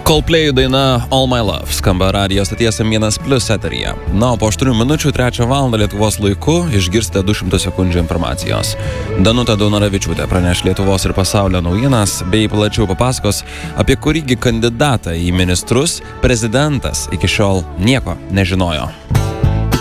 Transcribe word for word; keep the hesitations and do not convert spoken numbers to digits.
Coldplay daina All My Love skamba radijo stoties M vienas plius eteryje. Na, o po aštuonių minučių trečią valandą Lietuvos laiku išgirsite du šimtus sekundžių informacijos. Danutė Daunoravičiūtė praneš Lietuvos ir pasaulio naujienas, bei plačiau papasakos, apie kurįgi kandidatą į ministrus prezidentas iki šiol nieko nežinojo.